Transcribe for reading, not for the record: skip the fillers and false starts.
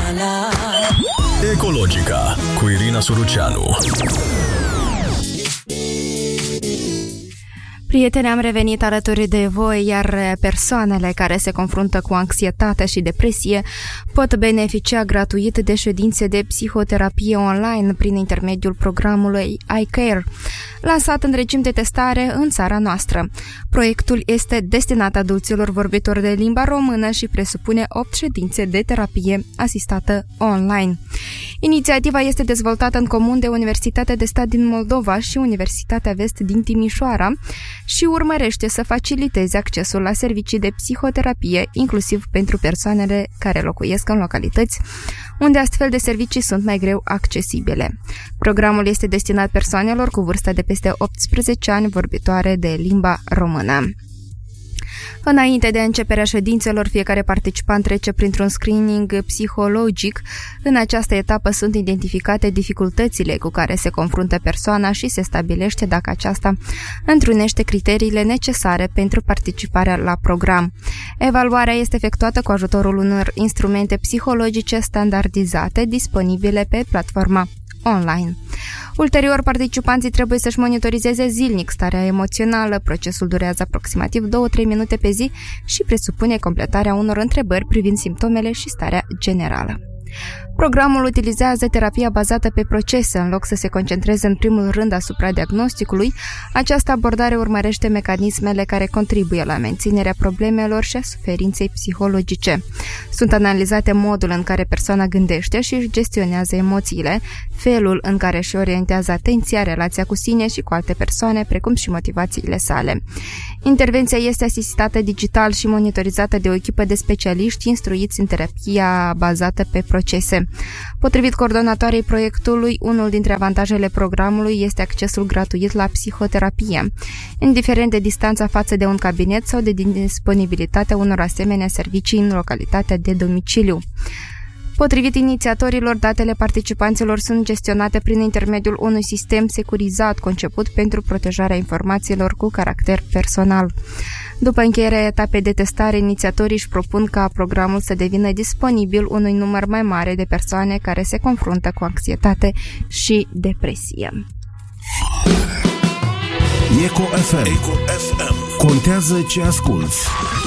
Ecologica cu Irina Suruceanu. Prieteni, am revenit alături de voi, iar persoanele care se confruntă cu anxietate și depresie pot beneficia gratuit de ședințe de psihoterapie online prin intermediul programului iCare, lansat în regim de testare în țara noastră. Proiectul este destinat adulților vorbitori de limba română și presupune 8 ședințe de terapie asistată online. Inițiativa este dezvoltată în comun de Universitatea de Stat din Moldova și Universitatea Vest din Timișoara și urmărește să faciliteze accesul la servicii de psihoterapie, inclusiv pentru persoanele care locuiesc în localități unde astfel de servicii sunt mai greu accesibile. Programul este destinat persoanelor cu vârsta de peste 18 ani vorbitoare de limba română. Înainte de începerea ședințelor, fiecare participant trece printr-un screening psihologic. În această etapă sunt identificate dificultățile cu care se confruntă persoana și se stabilește dacă aceasta întrunește criteriile necesare pentru participarea la program. Evaluarea este efectuată cu ajutorul unor instrumente psihologice standardizate disponibile pe platforma online. Ulterior, participanții trebuie să-și monitorizeze zilnic starea emoțională. Procesul durează aproximativ 2-3 minute pe zi și presupune completarea unor întrebări privind simptomele și starea generală. Programul utilizează terapia bazată pe procese. În loc să se concentreze în primul rând asupra diagnosticului, această abordare urmărește mecanismele care contribuie la menținerea problemelor și a suferinței psihologice. Sunt analizate modul în care persoana gândește și își gestionează emoțiile, felul în care își orientează atenția, relația cu sine și cu alte persoane, precum și motivațiile sale. Intervenția este asistată digital și monitorizată de o echipă de specialiști instruiți în terapia bazată pe procese. Potrivit coordonatoarei proiectului, unul dintre avantajele programului este accesul gratuit la psihoterapie, indiferent de distanța față de un cabinet sau de disponibilitatea unor asemenea servicii în localitatea de domiciliu. Potrivit inițiatorilor, datele participanților sunt gestionate prin intermediul unui sistem securizat conceput pentru protejarea informațiilor cu caracter personal. După încheierea etapei de testare, inițiatorii își propun ca programul să devină disponibil unui număr mai mare de persoane care se confruntă cu anxietate și depresie. Eco FM. Contează ce asculți.